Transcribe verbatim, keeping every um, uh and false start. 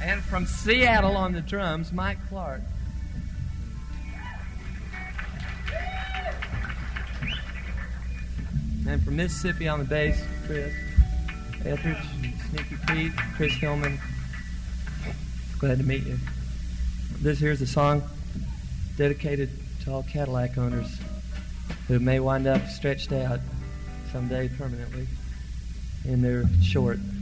And from Seattle on the drums, Mike Clark. And from Mississippi on the bass, Chris Etheridge, Sneaky Pete, Chris Hillman. Glad to meet you. This here's a song dedicated to all Cadillac owners who may wind up stretched out someday permanently in their short.